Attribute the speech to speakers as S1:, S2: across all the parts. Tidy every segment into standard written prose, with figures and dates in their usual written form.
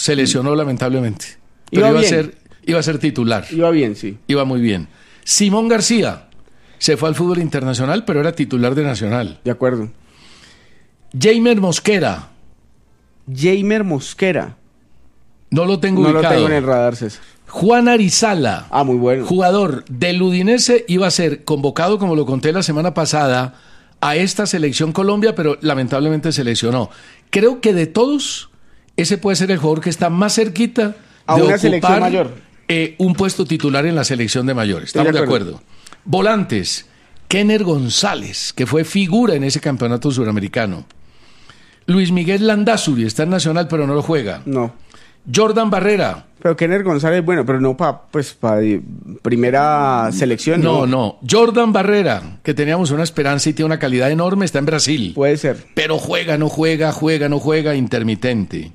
S1: Se lesionó lamentablemente. Pero iba a ser titular.
S2: Iba bien, sí.
S1: Iba muy bien. Simón García se fue al fútbol internacional, pero era titular de Nacional.
S2: De acuerdo.
S1: Jamer Mosquera.
S2: Jamer Mosquera.
S1: No lo tengo
S2: No
S1: ubicado.
S2: lo tengo en el radar, César.
S1: Juan Arizala.
S2: Ah, muy bueno.
S1: Jugador del Udinese, iba a ser convocado, como lo conté la semana pasada, a esta selección Colombia, pero lamentablemente se lesionó. Creo que de todos, ese puede ser el jugador que está más cerquita
S2: a
S1: de
S2: una
S1: ocupar
S2: selección mayor.
S1: Un puesto titular en la selección de mayores. Estamos de acuerdo. Volantes, Kenner González, que fue figura en ese campeonato suramericano. Luis Miguel Landázuri, está en Nacional, pero no lo juega.
S2: No.
S1: Jordan Barrera.
S2: Pero Kenner González, bueno, pero no para primera selección.
S1: No. Jordan Barrera, que teníamos una esperanza y tiene una calidad enorme, está en Brasil.
S2: Puede ser.
S1: Pero no juega, intermitente.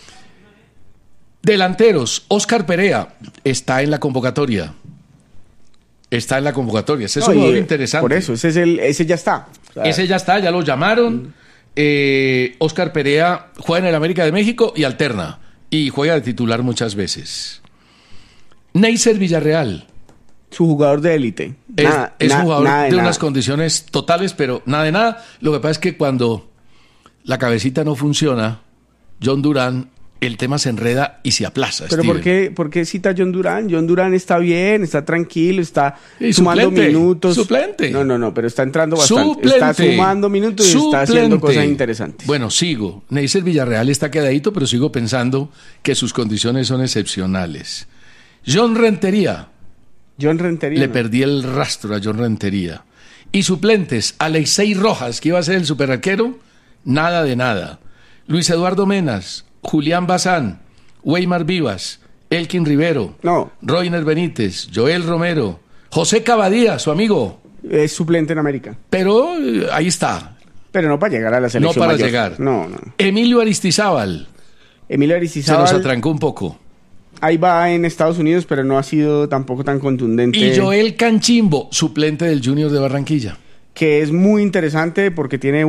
S1: Delanteros, Óscar Perea, está en la convocatoria. Ese es un jugador interesante.
S2: Por eso, ese ya está.
S1: O sea, ese ya está, ya lo llamaron. Óscar Perea juega en el América de México y alterna. Y juega de titular muchas veces. Neisser Villarreal.
S2: Su jugador de élite.
S1: Es un jugador de unas condiciones totales, pero nada de nada. Lo que pasa es que cuando la cabecita no funciona, John Durán, el tema se enreda y se aplaza.
S2: ¿Pero por qué cita a John Durán? John Durán está bien, está tranquilo, está sumando minutos.
S1: Suplente.
S2: No, pero está entrando bastante. Está sumando minutos y está haciendo cosas interesantes.
S1: Bueno, sigo. Neisser Villarreal está quedadito, pero sigo pensando que sus condiciones son excepcionales. John Rentería. Le perdí el rastro a John Rentería. Y suplentes, Alexei Rojas, que iba a ser el superarquero, nada de nada. Luis Eduardo Menas, Julián Bazán, Weimar Vivas, Elkin Rivero, Roiner Benítez, Joel Romero, José Cavadía, su amigo.
S2: Es suplente en América.
S1: Pero ahí está.
S2: Pero no para llegar a la selección.
S1: No para
S2: mayor.
S1: llegar.
S2: No.
S1: Emilio Aristizábal. Se nos atrancó un poco.
S2: Ahí va en Estados Unidos, pero no ha sido tampoco tan contundente.
S1: Y Joel Canchimbo, suplente del Junior de Barranquilla.
S2: Que es muy interesante porque tiene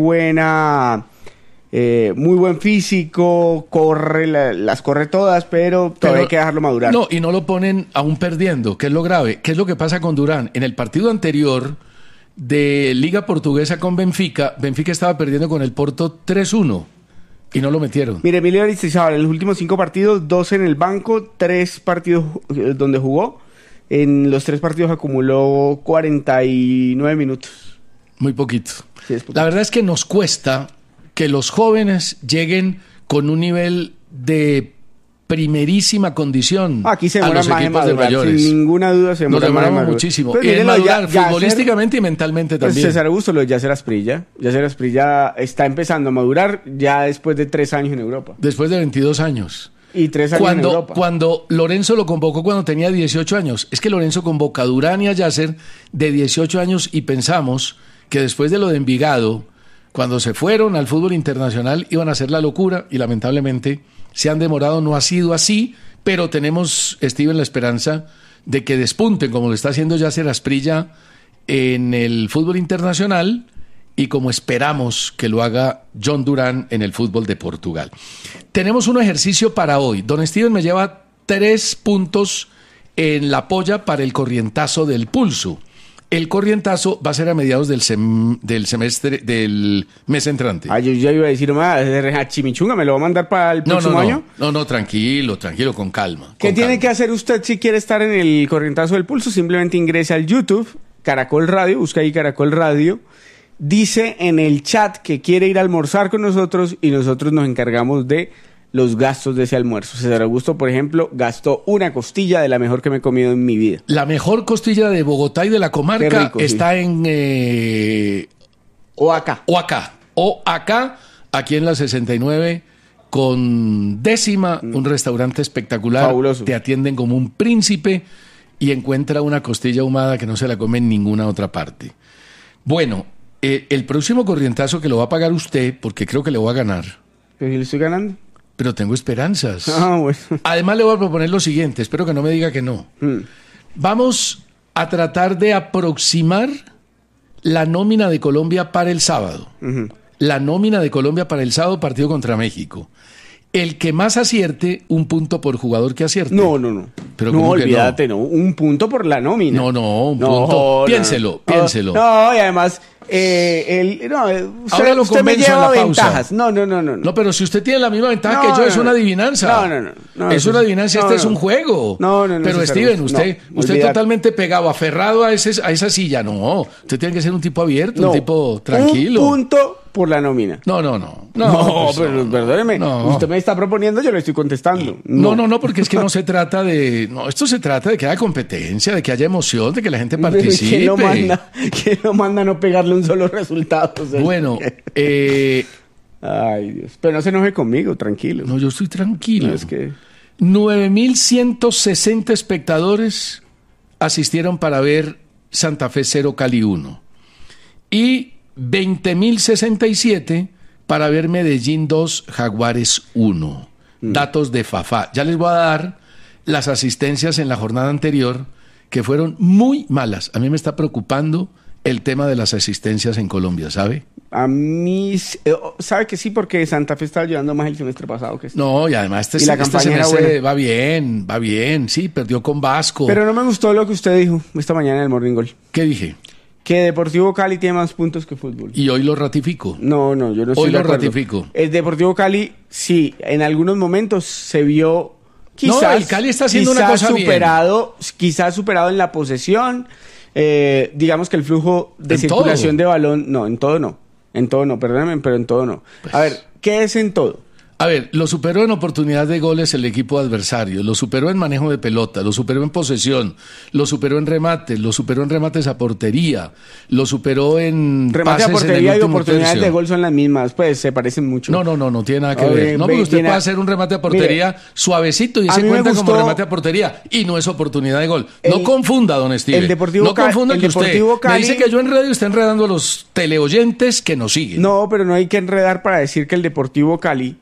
S2: muy buen físico, las corre todas, pero todavía hay que dejarlo madurar.
S1: No, y no lo ponen aún perdiendo, que es lo grave. ¿Qué es lo que pasa con Durán? En el partido anterior de Liga Portuguesa con Benfica estaba perdiendo con el Porto 3-1 y no lo metieron.
S2: Mire, Emilio Aristizábal, en los últimos 5 partidos, 2 en el banco, 3 partidos donde jugó. En los 3 partidos acumuló 49 minutos.
S1: Muy poquito.
S2: Sí, es poquito.
S1: La verdad es que nos cuesta que los jóvenes lleguen con un nivel de primerísima condición.
S2: Aquí se
S1: a
S2: demora
S1: los
S2: más
S1: equipos de
S2: madurar,
S1: mayores.
S2: sin ninguna duda se demora.
S1: Nos demoramos muchísimo.
S2: Pues
S1: Y en madurar
S2: Yacer,
S1: futbolísticamente y mentalmente también.
S2: César Augusto, lo de Yacer Asprilla. Yacer Asprilla está empezando a madurar ya después de 3 años en Europa.
S1: Después de 22 años.
S2: Y 3 años en Europa.
S1: Cuando Lorenzo lo convocó cuando tenía 18 años. Es que Lorenzo convoca a Durán y a Yacer de 18 años y pensamos que después de lo de Envigado, cuando se fueron al fútbol internacional iban a hacer la locura y lamentablemente se han demorado, no ha sido así, pero tenemos, Steven, la esperanza de que despunten como lo está haciendo Yacer Asprilla en el fútbol internacional y como esperamos que lo haga John Durán en el fútbol de Portugal. Tenemos un ejercicio para hoy. Don Steven me lleva 3 puntos en la polla para el corrientazo del pulso. El corrientazo va a ser a mediados del mes entrante.
S2: Yo ya iba a decir, chimichunga, ¿me lo va a mandar para el próximo año?
S1: No, tranquilo, con calma.
S2: ¿Qué tiene que hacer usted si quiere estar en el corrientazo del pulso? Simplemente ingrese al YouTube, Caracol Radio, busca ahí Caracol Radio, dice en el chat que quiere ir a almorzar con nosotros y nosotros nos encargamos de los gastos de ese almuerzo. César Augusto, por ejemplo, gastó una costilla de la mejor que me he comido en mi vida.
S1: La mejor costilla de Bogotá y de la comarca rico, está en
S2: Oaxaca,
S1: aquí en la 69 con Décima, un restaurante espectacular.
S2: Fabuloso.
S1: Te atienden como un príncipe y encuentra una costilla ahumada que no se la come en ninguna otra parte. Bueno, el próximo corrientazo que lo va a pagar usted, porque creo que le voy a ganar.
S2: ¿Pero si le estoy ganando?
S1: Pero tengo esperanzas.
S2: Bueno.
S1: Además le voy a proponer lo siguiente, espero que no me diga que no. Vamos a tratar de aproximar la nómina de Colombia para el sábado. La nómina de Colombia para el sábado, partido contra México. el que más acierte, un punto por jugador que acierte.
S2: No.
S1: Pero
S2: no,
S1: ¿cómo que
S2: olvídate, no? Un punto por la nómina.
S1: No, un punto. Piénselo.
S2: No, y además,
S1: Ahora lo
S2: usted me
S1: convenzo en
S2: lleva
S1: la pausa.
S2: ventajas. No.
S1: No, pero si usted tiene la misma ventaja que yo, es una adivinanza.
S2: No,
S1: es una adivinanza, este es un juego.
S2: No,
S1: Pero Steven, usted totalmente pegado, aferrado a esa silla. No, usted tiene que ser un tipo abierto, un tipo tranquilo.
S2: Un punto por la nómina.
S1: No,
S2: Pero perdóneme.
S1: No.
S2: Usted me está proponiendo, yo le estoy contestando.
S1: No, porque es que no se trata de... No, esto se trata de que haya competencia, de que haya emoción, de que la gente participe.
S2: ¿Quién lo manda a no pegarle un solo resultado? O sea,
S1: Bueno,
S2: ay, Dios. Pero no se enoje conmigo, tranquilo.
S1: No, yo estoy tranquilo.
S2: No, es que...
S1: 9.160 espectadores asistieron para ver Santa Fe 0 Cali 1. Y 20.067 para ver Medellín 2 Jaguares 1. Datos de Fafá. Ya les voy a dar las asistencias en la jornada anterior, que fueron muy malas. A mí me está preocupando el tema de las asistencias en Colombia, ¿sabe?
S2: A mí, ¿sabe que sí? Porque Santa Fe estaba llevando más el semestre pasado que este.
S1: No, y además este semestre va bien, sí, perdió con Vasco.
S2: Pero no me gustó lo que usted dijo esta mañana en el Morning Goal.
S1: ¿Qué dije?
S2: Que Deportivo Cali tiene más puntos que fútbol.
S1: Y hoy lo ratifico.
S2: No, yo no estoy
S1: hoy
S2: de
S1: lo
S2: acuerdo.
S1: Ratifico.
S2: El Deportivo Cali, sí, en algunos momentos se vio quizás...
S1: No, el Cali está haciendo una cosa
S2: superado, bien. Quizás superado en la posesión. Digamos que el flujo de circulación de balón... No, en todo no, perdóname, pero en todo no.
S1: Pues...
S2: A ver, ¿qué es en todo?
S1: A ver, lo superó en oportunidad de goles el equipo adversario, lo superó en manejo de pelota, lo superó en posesión, lo superó en remates, lo superó en remates a portería, lo superó en
S2: remate
S1: pases
S2: a portería
S1: en el
S2: y oportunidades
S1: tercio.
S2: De gol son las mismas, pues se parecen mucho.
S1: No tiene nada que ver. No, porque usted puede hacer un remate a portería suavecito y ese cuenta como remate a portería y no es oportunidad de gol. No confunda, don Steven.
S2: El Deportivo
S1: no confunda que usted
S2: Cali,
S1: me dice que yo enredo y está enredando a los teleoyentes que nos siguen.
S2: No, pero no hay que enredar para decir que el Deportivo Cali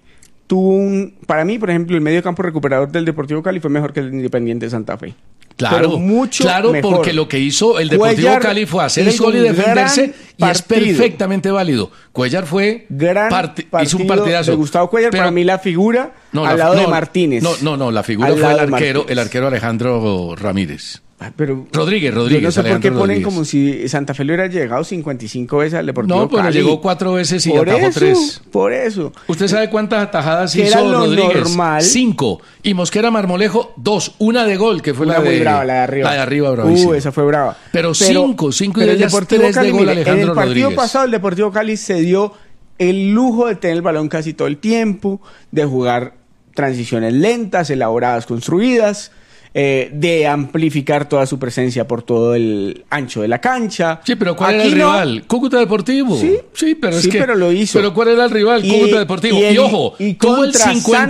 S2: tuvo para mí, por ejemplo, el medio campo recuperador del Deportivo Cali fue mejor que el Independiente de Santa Fe.
S1: Claro,
S2: mejor.
S1: Porque lo que hizo el Deportivo Cali fue hacer el gol y defenderse y es perfectamente válido. Cuellar fue hizo un partidazo.
S2: De Gustavo Cuellar, para mí la figura al lado de Martínez.
S1: No, la figura fue el arquero Alejandro Ramírez.
S2: Pero
S1: Rodríguez.
S2: Yo no sé por qué ponen
S1: Rodríguez.
S2: como si Santa Fe le hubiera llegado 55 veces al Deportivo Cali.
S1: No, pero llegó 4 veces y atajó 3.
S2: Por eso.
S1: ¿Usted sabe cuántas atajadas hizo Rodríguez?
S2: Normal.
S1: 5. Y Mosquera Marmolejo, 2. Una de gol, que fue
S2: la de... muy brava, la de arriba.
S1: La de arriba, bravísima.
S2: Esa fue brava.
S1: Pero 5 y de ellas 3 de gol Alejandro Rodríguez.
S2: En el partido pasado, el Deportivo Cali se dio el lujo de tener el balón casi todo el tiempo, de jugar transiciones lentas, elaboradas, construidas, de amplificar toda su presencia por todo el ancho de la cancha.
S1: Sí, pero ¿cuál era el rival? Cúcuta Deportivo.
S2: Sí, pero lo hizo.
S1: Pero ¿cuál era el rival? Cúcuta Deportivo. Y ojo, tuvo el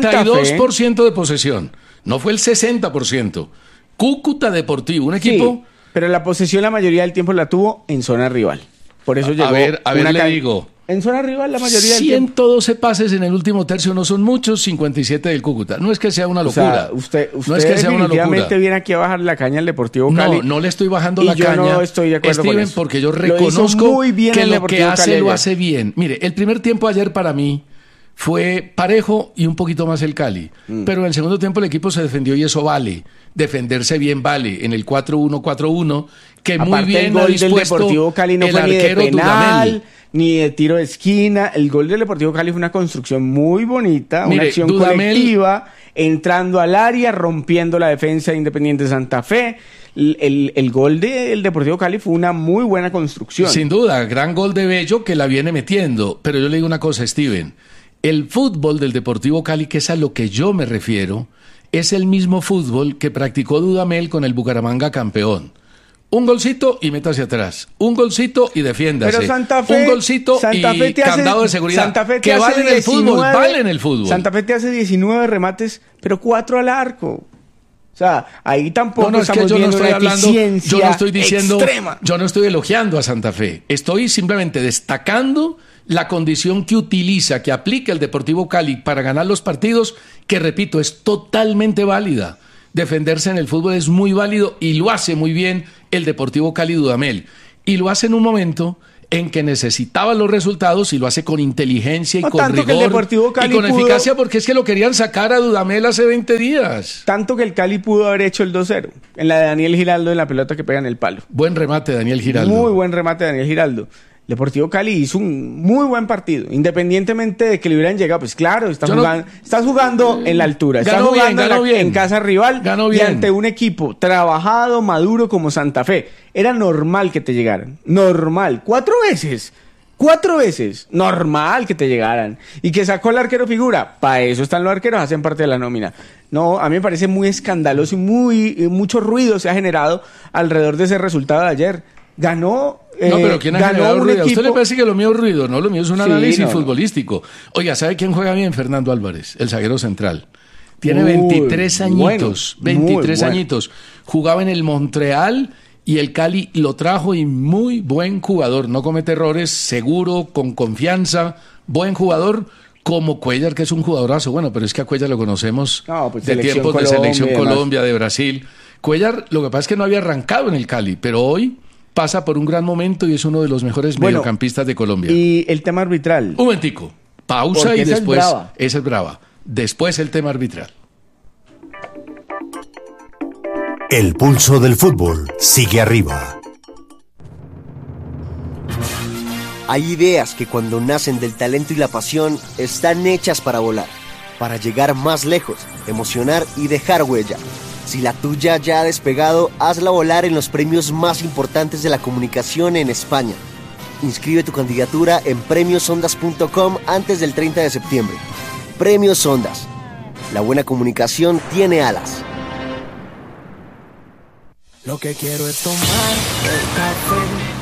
S1: 52% de posesión. No fue el 60%. Cúcuta Deportivo, un equipo...
S2: Sí, pero la posesión la mayoría del tiempo la tuvo en zona rival. Por eso llegó...
S1: A ver, le digo...
S2: En zona rival la mayoría del tiempo.
S1: 112 pases en el último tercio no son muchos, 57 del Cúcuta. No es que sea una locura.
S2: O sea, usted
S1: no es que sea una locura.
S2: Viene aquí a bajar la caña al Deportivo Cali.
S1: No le estoy bajando la caña.
S2: Yo no estoy de acuerdo
S1: Steven,
S2: con eso.
S1: Porque yo reconozco que lo que hace
S2: Cali
S1: lo hace bien. Mire, el primer tiempo ayer para mí fue parejo y un poquito más el Cali. Pero en el segundo tiempo el equipo se defendió y eso vale. Defenderse bien vale. En el 4-1-4-1, que aparte muy bien
S2: el gol
S1: ha dispuesto
S2: del Deportivo Cali no
S1: el
S2: fue
S1: arquero
S2: ni de penal,
S1: Dudamel.
S2: Ni de tiro de esquina. El gol del Deportivo Cali fue una construcción muy bonita, una acción
S1: Dudamel,
S2: colectiva, entrando al área, rompiendo la defensa de Independiente Santa Fe. El gol del Deportivo Cali fue una muy buena construcción.
S1: Sin duda, gran gol de Bello que la viene metiendo. Pero yo le digo una cosa, Steven. El fútbol del Deportivo Cali, que es a lo que yo me refiero, es el mismo fútbol que practicó Dudamel con el Bucaramanga campeón. Un golcito y meta hacia atrás. Un golcito y defiéndase.
S2: Pero Santa Fe,
S1: un golcito
S2: Santa
S1: y
S2: Fe
S1: candado de seguridad.
S2: Santa Fe
S1: que vale en el fútbol, vale en el fútbol.
S2: Santa Fe te hace 19 remates, pero 4 al arco. O sea, ahí tampoco
S1: es que yo no estoy hablando, yo no estoy diciendo,
S2: extrema.
S1: Yo no estoy elogiando a Santa Fe. Estoy simplemente destacando la condición que utiliza, que aplica el Deportivo Cali para ganar los partidos, que repito, es totalmente válida. Defenderse en el fútbol es muy válido y lo hace muy bien el Deportivo Cali Dudamel. Y lo hace en un momento en que necesitaba los resultados y lo hace con inteligencia y
S2: No,
S1: con
S2: tanto que el
S1: rigor
S2: Deportivo Cali
S1: y con
S2: pudo-
S1: eficacia, porque es que lo querían sacar a Dudamel hace 20 días.
S2: Tanto que el Cali pudo haber hecho el 2-0 en la de Daniel Giraldo en la pelota que pega en el palo.
S1: Buen remate, Daniel Giraldo.
S2: Muy buen remate de Daniel Giraldo. Deportivo Cali hizo un muy buen partido, independientemente de que le hubieran llegado. Pues claro, estás jugando en la altura, estás
S1: Ganó bien,
S2: jugando en casa rival
S1: Ganó
S2: y
S1: bien.
S2: ante un equipo trabajado, maduro como Santa Fe. Era normal que te llegaran, normal, 4 veces, normal que te llegaran. Y que sacó el arquero figura, para eso están los arqueros, hacen parte de la nómina. No, a mí me parece muy escandaloso y mucho ruido se ha generado alrededor de ese resultado de ayer. Ganó.
S1: No, pero ¿quién ha
S2: ganó
S1: generado
S2: un
S1: ruido? ¿A usted
S2: equipo-
S1: le parece que lo mío es ruido? No, lo mío es un
S2: Sí,
S1: análisis
S2: no.
S1: futbolístico. Oiga, ¿sabe quién juega bien? Fernando Álvarez, el zaguero central. Tiene
S2: Muy
S1: 23 añitos,
S2: bueno, muy
S1: 23
S2: bueno.
S1: añitos. Jugaba en el Montreal y el Cali lo trajo y muy buen jugador. No comete errores, seguro, con confianza, buen jugador. Como Cuellar, que es un jugadorazo. Bueno, pero es que a Cuellar lo conocemos
S2: No, pues
S1: de
S2: Selección
S1: tiempos de
S2: Colombia
S1: Selección
S2: y demás.
S1: Colombia, de Brasil. Cuellar, lo que pasa es que no había arrancado en el Cali, pero hoy pasa por un gran momento y es uno de los mejores
S2: Bueno,
S1: mediocampistas de Colombia.
S2: Y el tema arbitral.
S1: Un momentico, pausa
S2: Porque
S1: y
S2: esa es
S1: después...
S2: brava.
S1: Esa es brava. Después el tema arbitral.
S3: El pulso del fútbol sigue arriba.
S4: Hay ideas que cuando nacen del talento y la pasión están hechas para volar, para llegar más lejos, emocionar y dejar huella. Si la tuya ya ha despegado, hazla volar en los premios más importantes de la comunicación en España. Inscribe tu candidatura en premiosondas.com antes del 30 de septiembre. Premios Ondas. La buena comunicación tiene alas.
S5: Lo que quiero es tomar el café